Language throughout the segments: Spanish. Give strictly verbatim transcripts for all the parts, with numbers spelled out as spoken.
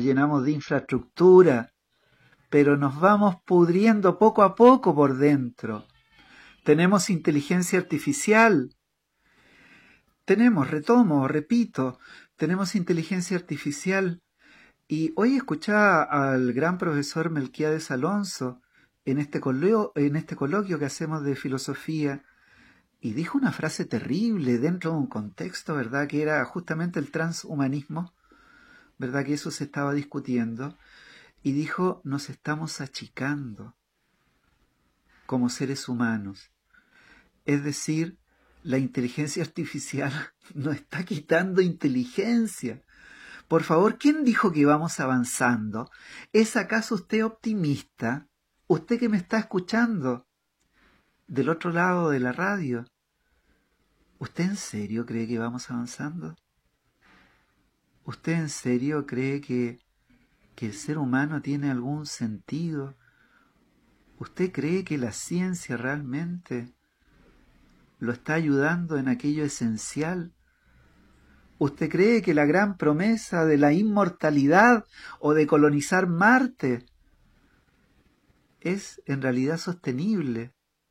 llenamos de infraestructura, pero nos vamos pudriendo poco a poco por dentro. Tenemos inteligencia artificial. Tenemos, retomo, repito, tenemos inteligencia artificial. Y hoy escuchaba al gran profesor Melquiades Alonso en este, colo- en este coloquio que hacemos de filosofía, y dijo una frase terrible dentro de un contexto, ¿verdad?, que era justamente el transhumanismo, ¿verdad?, que eso se estaba discutiendo, y dijo: nos estamos achicando como seres humanos. Es decir, la inteligencia artificial nos está quitando inteligencia. Por favor, ¿quién dijo que vamos avanzando? ¿Es acaso usted optimista? Usted que me está escuchando del otro lado de la radio, ¿usted en serio cree que vamos avanzando? ¿Usted en serio cree que, que el ser humano tiene algún sentido? ¿Usted cree que la ciencia realmente lo está ayudando en aquello esencial? ¿Usted cree que la gran promesa de la inmortalidad o de colonizar Marte es en realidad sostenible?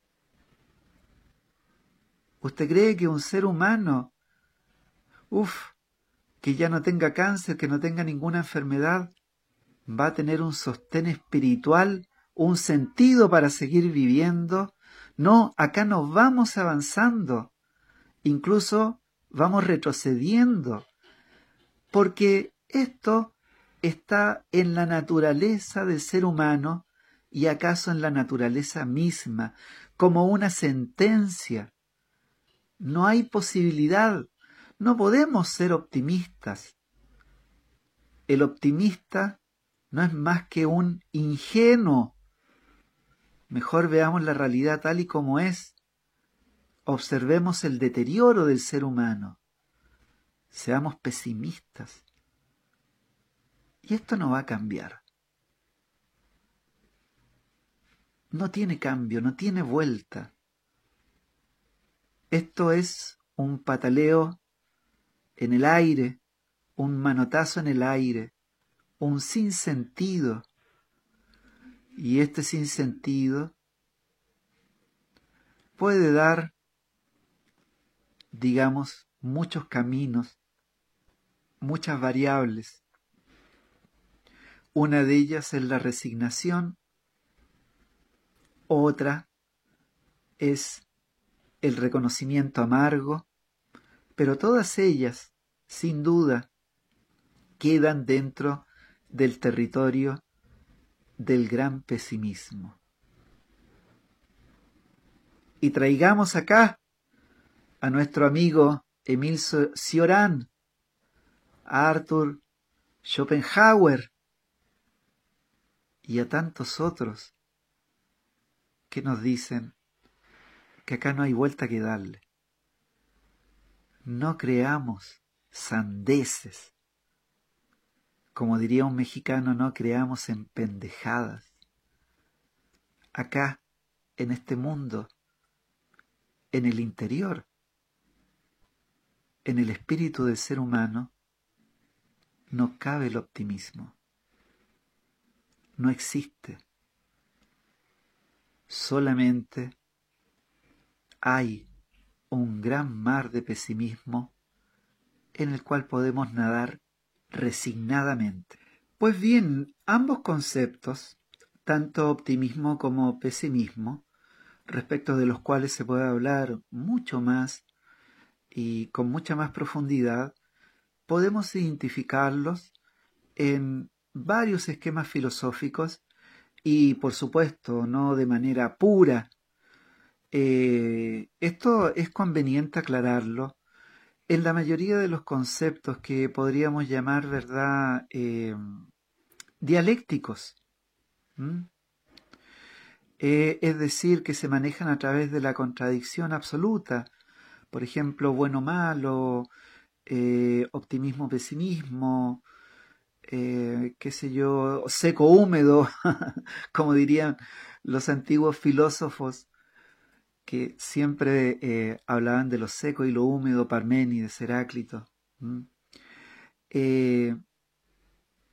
¿Usted cree que un ser humano, uff, que ya no tenga cáncer, que no tenga ninguna enfermedad, va a tener un sostén espiritual, un sentido para seguir viviendo? No, acá nos vamos avanzando, incluso vamos retrocediendo, porque esto está en la naturaleza del ser humano y acaso en la naturaleza misma, como una sentencia. No hay posibilidad, no podemos ser optimistas. El optimista no es más que un ingenuo. Mejor veamos la realidad tal y como es. Observemos el deterioro del ser humano. Seamos pesimistas. Y esto no va a cambiar. No tiene cambio, no tiene vuelta. Esto es un pataleo en el aire, un manotazo en el aire, un sinsentido. Y este sinsentido puede dar, digamos, muchos caminos, muchas variables. Una de ellas es la resignación, otra es el reconocimiento amargo, pero todas ellas, sin duda, quedan dentro del territorio del gran pesimismo. Y traigamos acá a nuestro amigo Émile Cioran, a Arthur Schopenhauer y a tantos otros que nos dicen que acá no hay vuelta que darle. No creamos sandeces. Como diría un mexicano, no creamos en pendejadas. Acá, en este mundo, en el interior, en el espíritu del ser humano, no cabe el optimismo. No existe. Solamente hay un gran mar de pesimismo en el cual podemos nadar resignadamente. Pues bien, ambos conceptos, tanto optimismo como pesimismo, respecto de los cuales se puede hablar mucho más y con mucha más profundidad, podemos identificarlos en varios esquemas filosóficos y, por supuesto, no de manera pura. Eh, esto es conveniente aclararlo. En la mayoría de los conceptos que podríamos llamar, ¿verdad?, eh, dialécticos, ¿Mm? Eh, es decir, que se manejan a través de la contradicción absoluta, por ejemplo, bueno-malo, eh, optimismo-pesimismo, eh, qué sé yo, seco-húmedo, como dirían los antiguos filósofos, que siempre eh, hablaban de lo seco y lo húmedo, Parménides, Heráclito. ¿Mm? Eh,